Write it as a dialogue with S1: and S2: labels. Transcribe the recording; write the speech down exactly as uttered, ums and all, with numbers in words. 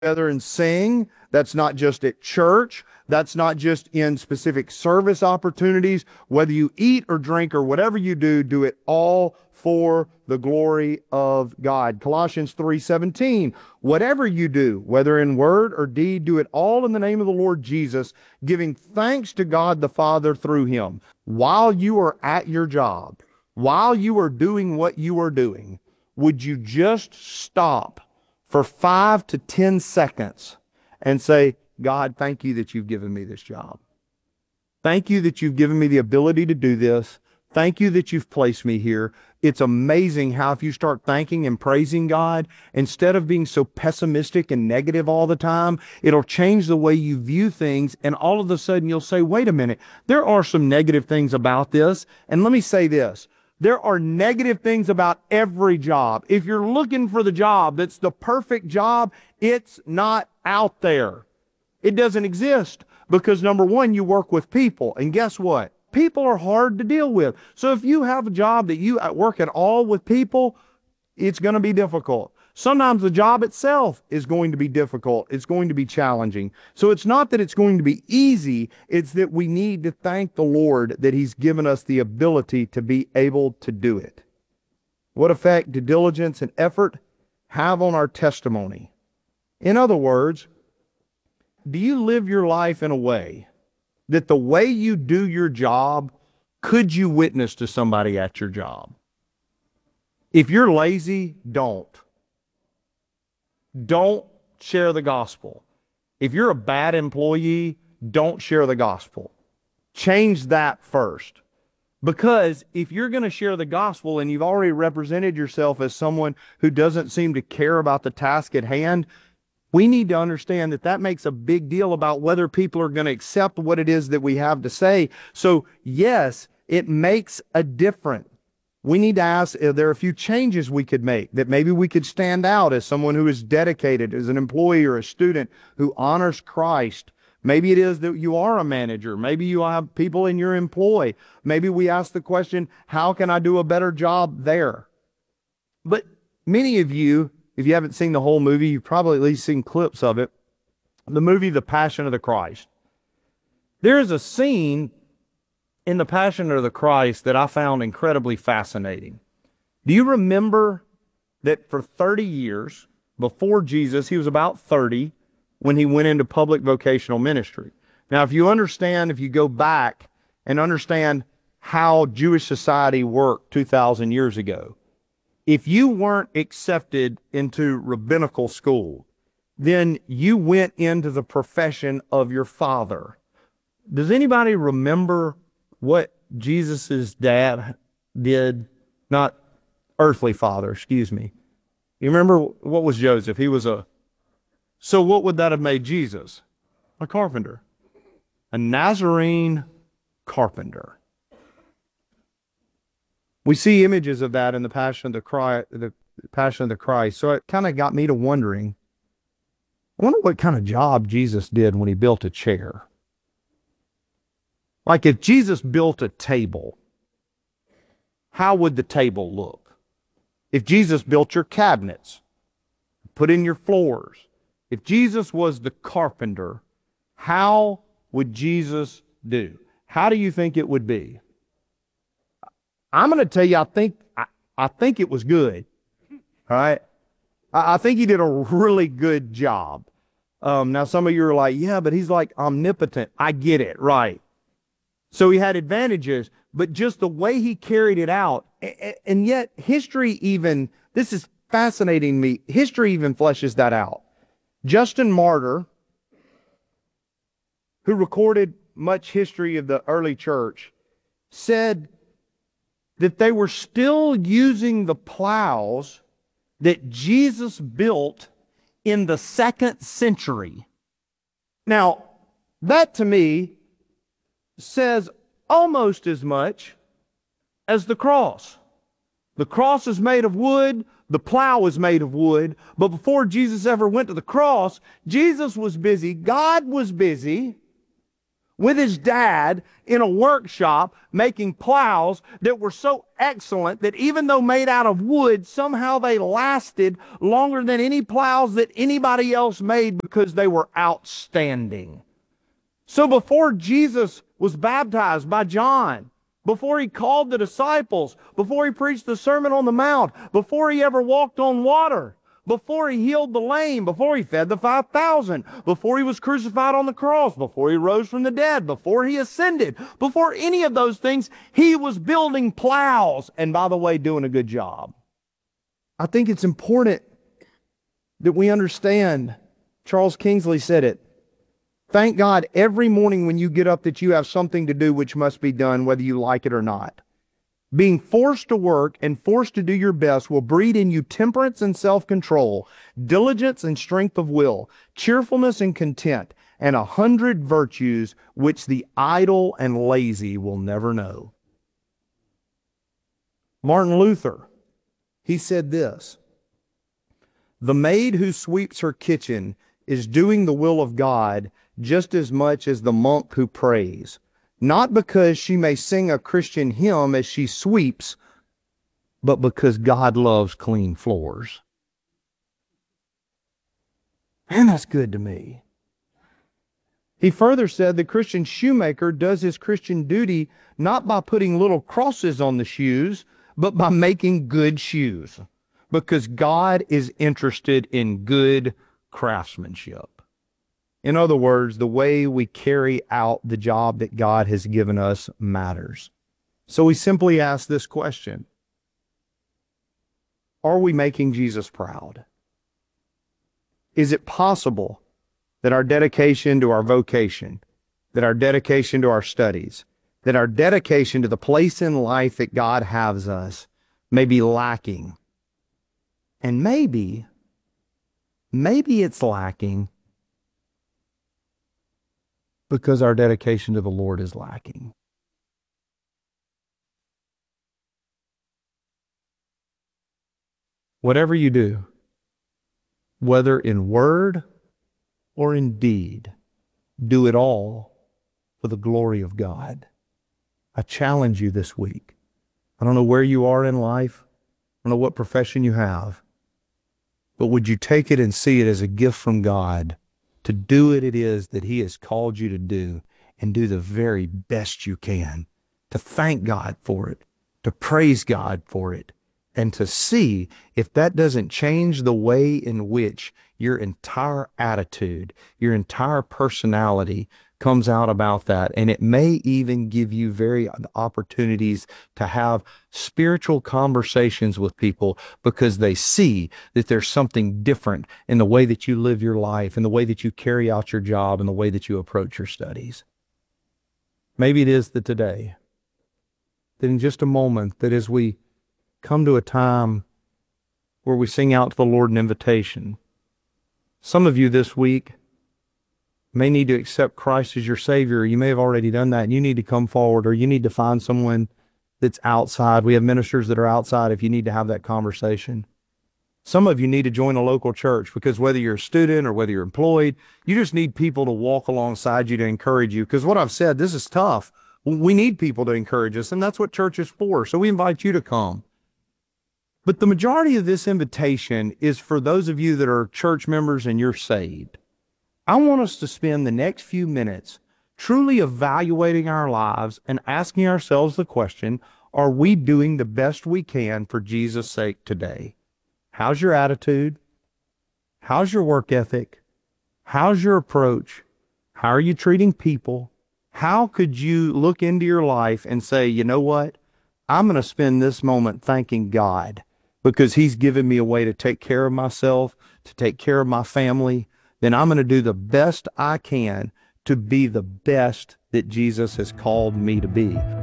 S1: together and sing. That's not just at church. That's not just in specific service opportunities. Whether you eat or drink or whatever you do, do it all for the glory of God. Colossians three seventeen, whatever you do, whether in word or deed, do it all in the name of the Lord Jesus, giving thanks to God the Father through him. While you are at your job, while you are doing what you are doing, would you just stop for five to ten seconds and say, God, thank you that you've given me this job. Thank you that you've given me the ability to do this. Thank you that you've placed me here. It's amazing how if you start thanking and praising God, instead of being so pessimistic and negative all the time, it'll change the way you view things. And all of a sudden you'll say, wait a minute, there are some negative things about this. And let me say this. There are negative things about every job. If you're looking for the job that's the perfect job, it's not out there. It doesn't exist because, number one, you work with people. And guess what? People are hard to deal with. So if you have a job that you work at all with people, it's going to be difficult. Sometimes the job itself is going to be difficult. It's going to be challenging. So it's not that it's going to be easy. It's that we need to thank the Lord that he's given us the ability to be able to do it. What effect do diligence and effort have on our testimony? In other words, do you live your life in a way that the way you do your job, could you witness to somebody at your job? If you're lazy, don't. Don't share the gospel. If you're a bad employee, don't share the gospel. Change that first. Because if you're going to share the gospel and you've already represented yourself as someone who doesn't seem to care about the task at hand, we need to understand that that makes a big deal about whether people are going to accept what it is that we have to say. So yes, it makes a difference. We need to ask if there are a few changes we could make, that maybe we could stand out as someone who is dedicated, as an employee or a student who honors Christ. Maybe it is that you are a manager. Maybe you have people in your employ. Maybe we ask the question, how can I do a better job there? But many of you, if you haven't seen the whole movie, you've probably at least seen clips of it. The movie, The Passion of the Christ. There is a scene in The Passion of the Christ that I found incredibly fascinating. Do you remember that for thirty years before Jesus, he was about thirty when he went into public vocational ministry? Now, if you understand, if you go back and understand how Jewish society worked two thousand years ago, if you weren't accepted into rabbinical school, then you went into the profession of your father. Does anybody remember what Jesus' dad did? Not earthly father, excuse me. You remember what was Joseph? He was a, so what would that have made Jesus? A carpenter. A Nazarene carpenter. We see images of that in the Passion of the Christ, the Passion of the Christ. So it kind of got me to wondering, I wonder what kind of job Jesus did when he built a chair. Like if Jesus built a table, how would the table look? If Jesus built your cabinets, put in your floors, if Jesus was the carpenter, how would Jesus do? How do you think it would be? I'm going to tell you, I think I, I think it was good. All right? I, I think he did a really good job. Um, now, some of you are like, yeah, but he's like omnipotent. I get it, right? So he had advantages, but just the way he carried it out, and yet history even, this is fascinating me, history even fleshes that out. Justin Martyr, who recorded much history of the early church, said that they were still using the plows that Jesus built in the second century. Now, that to me says almost as much as the cross. The cross is made of wood, the plow is made of wood, but before Jesus ever went to the cross, Jesus was busy, God was busy with his dad in a workshop making plows that were so excellent that even though made out of wood, somehow they lasted longer than any plows that anybody else made because they were outstanding. So before Jesus was baptized by John, before he called the disciples, before he preached the Sermon on the Mount, before he ever walked on water, before he healed the lame, before he fed the five thousand, before he was crucified on the cross, before he rose from the dead, before he ascended, before any of those things, he was building plows and, by the way, doing a good job. I think it's important that we understand, Charles Kingsley said it, thank God every morning when you get up that you have something to do which must be done, whether you like it or not. Being forced to work and forced to do your best will breed in you temperance and self-control, diligence and strength of will, cheerfulness and content, and a hundred virtues which the idle and lazy will never know. Martin Luther, he said this, "The maid who sweeps her kitchen is doing the will of God just as much as the monk who prays. Not because she may sing a Christian hymn as she sweeps, but because God loves clean floors." Man, that's good to me. He further said the Christian shoemaker does his Christian duty not by putting little crosses on the shoes, but by making good shoes, because God is interested in good craftsmanship. In other words, the way we carry out the job that God has given us matters. So we simply ask this question: are we making Jesus proud? Is it possible that our dedication to our vocation, that our dedication to our studies, that our dedication to the place in life that God has us may be lacking? And maybe, maybe it's lacking because our dedication to the Lord is lacking. Whatever you do, whether in word or in deed, do it all for the glory of God. I challenge you this week. I don't know where you are in life. I don't know what profession you have. But would you take it and see it as a gift from God to do what it is that He has called you to do, and do the very best you can, to thank God for it, to praise God for it, and to see if that doesn't change the way in which your entire attitude, your entire personality comes out about that. And it may even give you very opportunities to have spiritual conversations with people, because they see that there's something different in the way that you live your life, in the way that you carry out your job, and the way that you approach your studies. Maybe it is that today, that in just a moment, that as we come to a time where we sing out to the Lord an invitation, some of you this week may need to accept Christ as your Savior. You may have already done that, and you need to come forward, or you need to find someone that's outside. We have ministers that are outside if you need to have that conversation. Some of you need to join a local church, because whether you're a student or whether you're employed, you just need people to walk alongside you to encourage you. Because what I've said, this is tough. We need people to encourage us, and that's what church is for. So we invite you to come. But the majority of this invitation is for those of you that are church members and you're saved. I want us to spend the next few minutes truly evaluating our lives and asking ourselves the question, are we doing the best we can for Jesus' sake today? How's your attitude? How's your work ethic? How's your approach? How are you treating people? How could you look into your life and say, you know what? I'm going to spend this moment thanking God, because He's given me a way to take care of myself, to take care of my family. Then I'm going to do the best I can to be the best that Jesus has called me to be.